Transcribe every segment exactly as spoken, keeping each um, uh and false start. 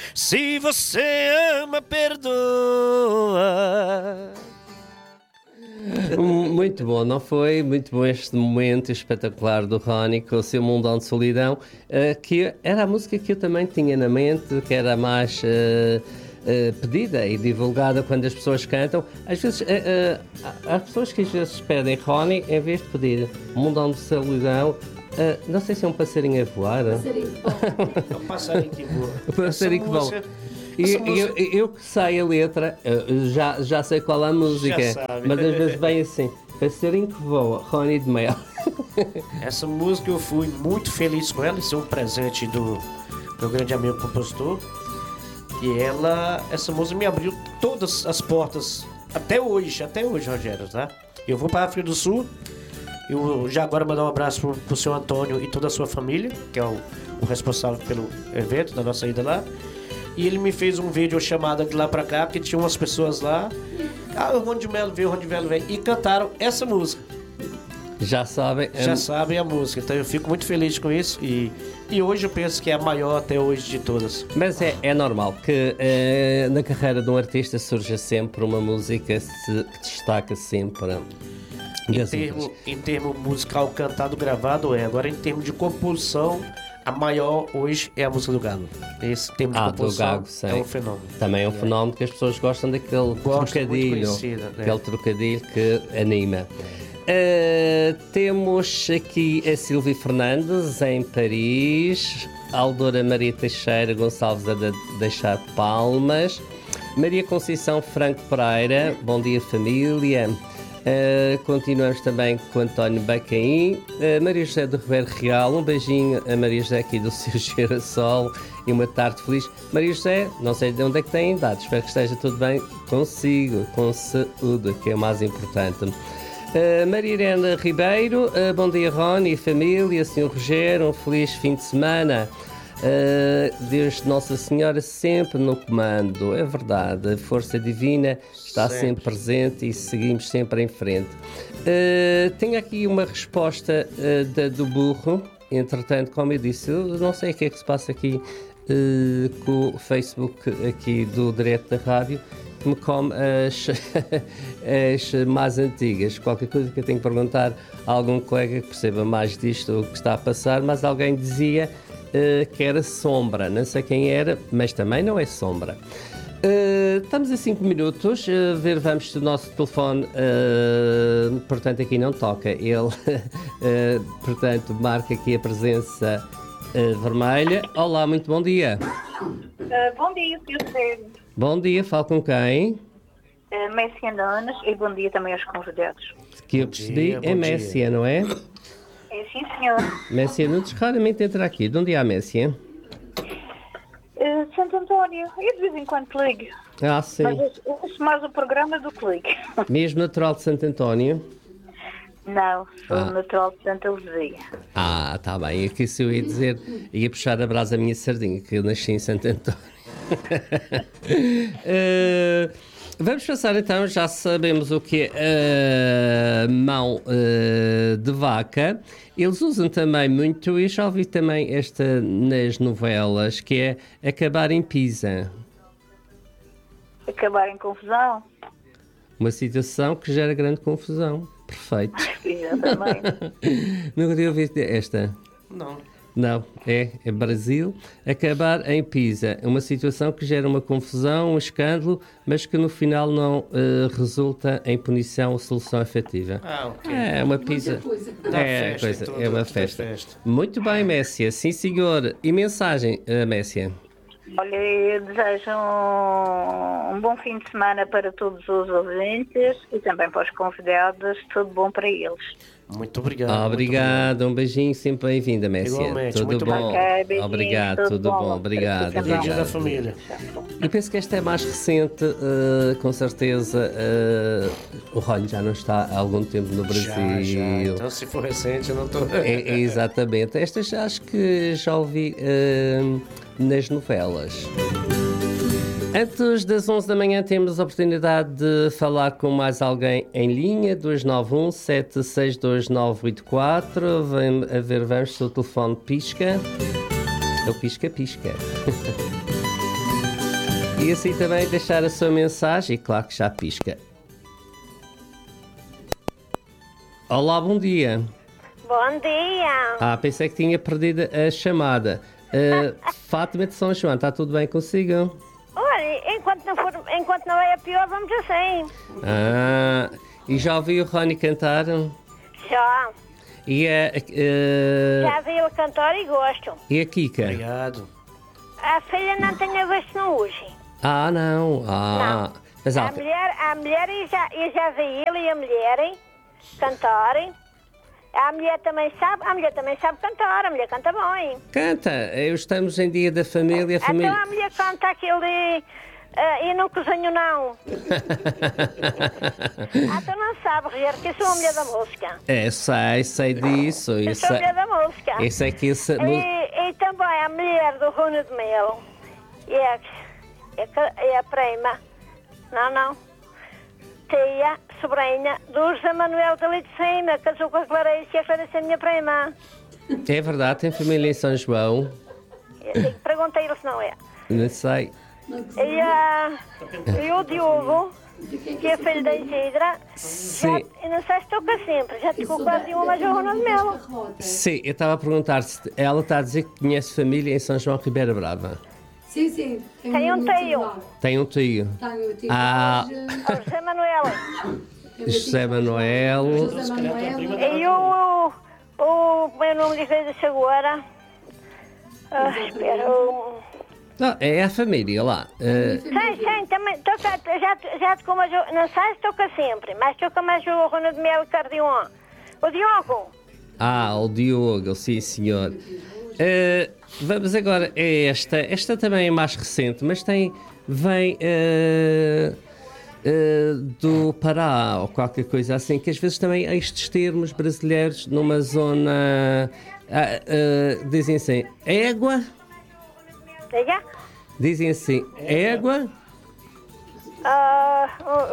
Se você ama, perdoa. Muito bom, não foi? Muito bom este momento espetacular do Rony com o seu Mundão de Solidão, uh, que era a música que eu também tinha na mente, que era mais uh, uh, pedida e divulgada quando as pessoas cantam. Às vezes, uh, uh, há pessoas que às vezes pedem Rony em vez de pedir Mundão de Solidão. Uh, não sei se é um passarinho a voar. Passarinho. É um passarinho que voa. Um passarinho que voa. E, eu, eu que sei a letra, já, já sei qual é a música, mas às vezes vem assim, passarinho que voa, Rony de Mel. Essa música eu fui muito feliz com ela, isso é um presente do meu grande amigo compositor. E ela, essa música me abriu todas as portas, até hoje, até hoje, Rogério, tá? Eu vou para a África do Sul, eu já agora mandar um abraço pro, pro seu Antônio e toda a sua família, que é o, o responsável pelo evento, da nossa ida lá. E ele me fez um vídeo chamada de lá pra cá, porque tinha umas pessoas lá. Ah, o Rony de Melo veio, o Rony de Melo veio. E cantaram essa música. Já sabem. Já um... sabem a música. Então eu fico muito feliz com isso. E, e hoje eu penso que é a maior até hoje de todas. Mas é, é normal que eh, na carreira de um artista surja sempre uma música se, que destaca sempre. Em termo, em termo musical cantado, gravado, é. Agora em termos de composição, a maior hoje é a música do Galo. Esse termo de ah, composição do Gago, sei. É um fenômeno. Também é um é. fenômeno que as pessoas gostam daquele Gosto trocadilho. Aquele é. trocadilho que anima. É. Uh, temos aqui a Silvia Fernandes em Paris, a Aldora Maria Teixeira Gonçalves a de deixar palmas, Maria Conceição Franco Pereira, bom dia família. Uh, continuamos também com António Bacaim, uh, Maria José do Ribeiro Real, um beijinho a Maria José aqui do seu Girassol e uma tarde feliz. Maria José, não sei de onde é que tem idade, espero que esteja tudo bem consigo, com saúde, que é o mais importante. Uh, Maria Irene Ribeiro, uh, bom dia Rony e família, senhor Rogério, um feliz fim de semana. Uh, Deus de Nossa Senhora sempre no comando, é verdade, a força divina está sempre, sempre presente e seguimos sempre em frente. Uh, tenho aqui uma resposta uh, da, do burro, entretanto, como eu disse, eu não sei o que é que se passa aqui uh, com o Facebook aqui do Direto da Rádio, que me come as, as mais antigas. Qualquer coisa que eu tenho que perguntar a algum colega que perceba mais disto, o que está a passar, mas alguém dizia Uh, que era Sombra, não sei quem era, mas também não é Sombra. Uh, estamos a cinco minutos, uh, ver, vamos o nosso telefone, uh, portanto aqui não toca, ele, uh, portanto, marca aqui a presença uh, vermelha. Olá, muito bom dia. Uh, bom dia, senhor Sérgio. Bom dia, falo com quem? Uh, Messia Nunes e bom dia também aos convidados. Que eu percebi é Messia, não é? É, sim, senhor. Messia Nunes raramente entra aqui. De onde há Messia? Uh, Santo António. Eu de vez em quando ligo. Ah, sim. Mas eu ouço mais o programa do que ligo. Mesmo natural de Santo António? Não, sou ah. natural de Santa Luzia. Ah, está bem. Aqui se eu ia dizer, ia puxar a brasa à minha sardinha, que eu nasci em Santo António. uh... Vamos passar então, já sabemos o que é uh, mão uh, de vaca. Eles usam também muito, e já ouvi também esta nas novelas, que é acabar em Pisa. Acabar em confusão? Uma situação que gera grande confusão. Perfeito. Exatamente. Nunca tinha ouvido esta? Não. Não, é, é Brasil. Acabar em Pisa. Uma situação que gera uma confusão, um escândalo, mas que no final não uh, resulta em punição ou solução efetiva. Ah, ok. É uma Pisa. É, coisa, é uma festa. festa. Muito bem, Messia. Sim, senhor. E mensagem, uh, Messia? Olha, eu desejo um, um bom fim de semana para todos os ouvintes e também para os convidados. Tudo bom para eles. Muito obrigado. Ah, obrigado, muito um beijinho, sempre bem-vinda, Messia. Igualmente, tudo muito bom. Okay, obrigado, tudo, tudo bom. bom. Obrigado. Obrigado. Dia da família. Eu penso que esta é mais recente, uh, com certeza. Uh, o Rony já não está há algum tempo no Brasil. Já, já. Então, se for recente, eu não estou. é, é, exatamente. Estas acho que já ouvi uh, nas novelas. Antes das onze da manhã temos a oportunidade de falar com mais alguém em linha, dois nove um, sete seis dois, nove oito quatro. Vem a ver, vamos se o telefone pisca. Ele pisca, pisca. E assim também deixar a sua mensagem, e claro que já pisca. Olá, bom dia. Bom dia. Ah, pensei que tinha perdido a chamada. Uh, Fátima de São João, está tudo bem consigo? Olha, enquanto não, for, enquanto não é pior, vamos assim. Ah, e já ouviu o Rony cantar? Já. E a, uh, Já vi ele cantar e gosto. E a Kika? Obrigado. A filha não tem a ver se não hoje. Ah, não. Ah, não. Mas, a, mulher, a mulher, eu já, eu já vi ele e a mulher cantarem. A mulher também sabe, a mulher também sabe cantar, a mulher canta bem. Canta, eu estamos em dia da família, a família... Então a mulher canta aquele, uh, e não cozinho não. Ah, tu não sabes, Rogério, que eu sou a mulher da música. É, sei, sei disso. Eu sou a mulher da música. Isso é que isso... E, e também a mulher do Rony de Melo, e é, é, é a prima, não, não, tia, sobrinha do José Manuel de Leite de Cima, casou com a Clarice e a Clarice é a minha prima. É verdade, tem família em São João. Perguntei-lhe se não é. Não sei. E, a, e o Diogo, que é filho da Isidra, já, eu não sei se toca sempre, já tocou quase uma jornada de Melo. Sim, eu estava a perguntar se ela está a dizer que conhece família em São João Ribeira Brava. Sim, sim. Tem um tio. Tem um tio. Tenho um tio. Ah. O José Manuel. José Manuel. José Manuel. E o... o meu nome diz agora... Ah, espera... O... Não, é a família lá. Uh... Sim, sim, também toca, já, já tocou mais... Não sei se toca sempre, mas toca mais o Ronald de Melo Cardion. O Diogo. Ah, o Diogo, sim senhor. Uh, vamos agora a esta. Esta também é mais recente, mas tem... Vem uh, uh, do Pará, ou qualquer coisa assim, que às vezes também há estes termos brasileiros numa zona... Uh, uh, dizem assim, égua... Diga? Dizem assim, égua... Ah... Uh,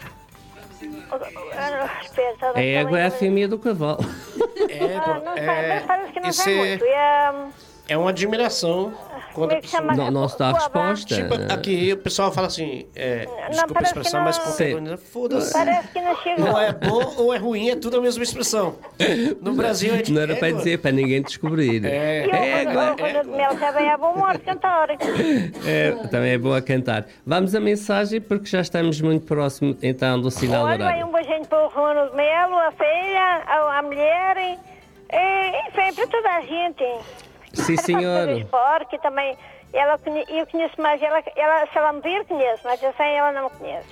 uh, uh, espera, a égua é a fêmea do cavalo. Égua, ah, não sei, é... mas parece que não isso sei é... muito. É, é uma admiração. Quando como é que chama? Não, não se dá a resposta. Tipo, aqui o pessoal fala assim, é, Não, desculpa a parece expressão, que mas não- qualquer coisa, foda-se. Parece que não chegou. Não é bom ou é ruim, é tudo a mesma expressão. No Brasil é de Não era para égua. dizer, para ninguém descobrir. É. E o Égua. Ronald de Melo também é bom modo de cantar. É, também é bom a cantar. Vamos à mensagem, porque já estamos muito próximo, então, do sinal Olha, vai horário. um beijinho para o Ronald de Melo, a filha, a, a mulher, e, e, enfim, para toda a gente. Sim, senhor. Porque também, ela, conhe- eu conheço mais, ela, ela, se ela me vir, conheço, mas eu sei, ela não me conhece.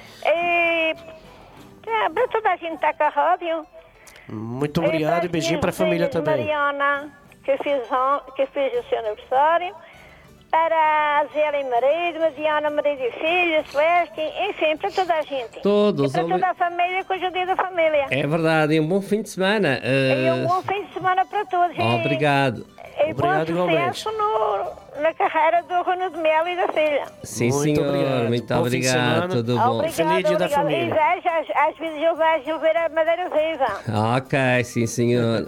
E, é, para toda a gente que está com a rádio. Muito obrigado e beijinho para a as família filhas também. Mariana, que fez, on- que fez o seu aniversário. Para a Zélia e marido, a Diana, marido e filho, Celeste, enfim, para toda a gente. Todos, E para homem- toda a família, com o dia da família. É verdade, e um bom fim de semana. E um Uh, bom fim de semana para todos. E- Obrigado. E Obrigado bom igualmente. sucesso no, na carreira do Ronald de Melo e da filha. Sim, Muito senhor. obrigado. Muito Bom fim de semana. obrigado. Tudo bom. Obrigado, Feliz dia da obrigado. família. E vejo, às, às vezes eu vejo ver a Madeira Viva. Ok, sim, senhor.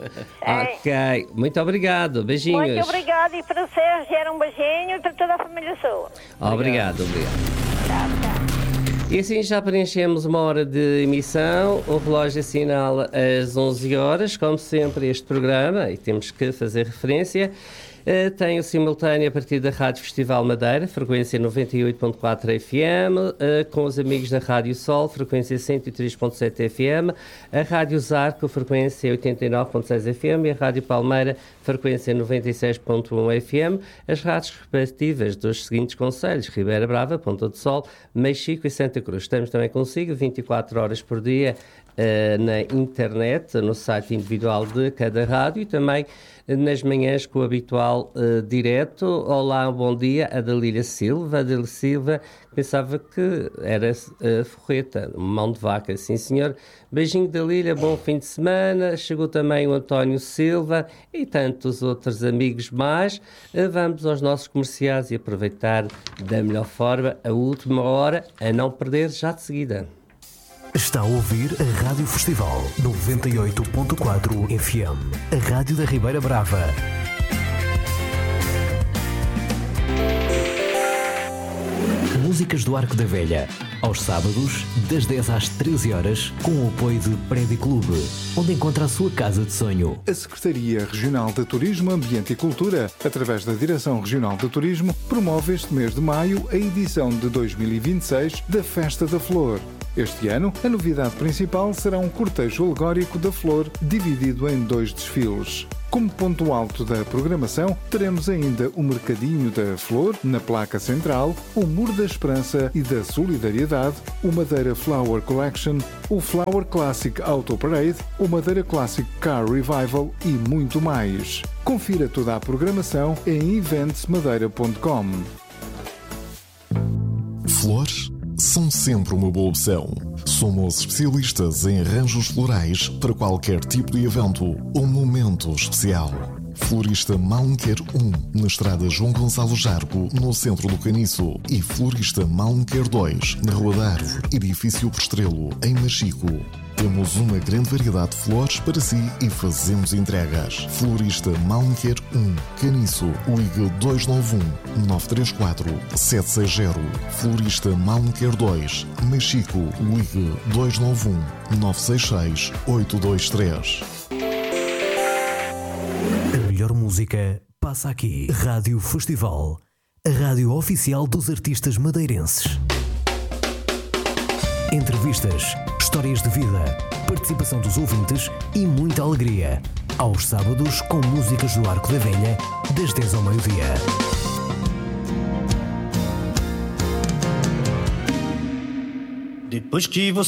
Ok. Muito obrigado. Beijinhos. Muito obrigado e para vocês, gera um beijinho e para toda a família sua. Obrigado, obrigado. E assim já preenchemos uma hora de emissão, o relógio assinala as onze horas, como sempre este programa, e temos que fazer referência, uh, tem o simultâneo a partir da Rádio Festival Madeira, frequência noventa e oito ponto quatro F M, uh, com os amigos da Rádio Sol, frequência cento e três ponto sete F M, a Rádio Zarco, frequência oitenta e nove ponto seis F M, e a Rádio Palmeira, frequência noventa e seis ponto um F M, as rádios respectivas dos seguintes concelhos: Ribeira Brava, Ponta do Sol, Mexico e Santa Cruz. Estamos também consigo vinte e quatro horas por dia uh, na internet, no site individual de cada rádio, e também uh, nas manhãs com o habitual uh, direto. Olá, bom dia, Adalília Silva. Adalília Silva pensava que era uh, forreta, mão de vaca, sim senhor. Beijinho, Dalília, bom fim de semana. Chegou também o António Silva e tantos outros amigos mais. Vamos aos nossos comerciais e aproveitar da melhor forma a última hora, a não perder já de seguida. Está a ouvir a Rádio Festival noventa e oito ponto quatro F M, a Rádio da Ribeira Brava. Músicas do Arco da Velha, aos sábados, das dez às treze horas, com o apoio de Prédio Clube, onde encontra a sua casa de sonho. A Secretaria Regional de Turismo, Ambiente e Cultura, através da Direção Regional de Turismo, promove este mês de maio a edição de dois mil e vinte e seis da Festa da Flor. Este ano, a novidade principal será um cortejo alegórico da flor, dividido em dois desfiles. Como ponto alto da programação, teremos ainda o Mercadinho da Flor, na placa central, o Muro da Esperança e da Solidariedade, o Madeira Flower Collection, o Flower Classic Auto Parade, o Madeira Classic Car Revival e muito mais. Confira toda a programação em events madeira ponto com. Flores são sempre uma boa opção. Somos especialistas em arranjos florais para qualquer tipo de evento ou momento especial. Florista Malmquer um, na estrada João Gonçalo Jargo, no centro do Caniço. E Florista Malmquer dois, na Rua da Árvore, edifício Postrelo, em Machico. Temos uma grande variedade de flores para si e fazemos entregas. Florista Malmquer um, Caniço, ligue dois nove um, nove três quatro, sete seis zero. Florista Malmquer dois, Machico, ligue dois nove um, nove seis seis, oito dois três. A melhor música passa aqui. Rádio Festival, a rádio oficial dos artistas madeirenses. Entrevistas, histórias de vida, participação dos ouvintes e muita alegria. Aos sábados, com músicas do Arco da Velha, das dez ao meio-dia. Depois que você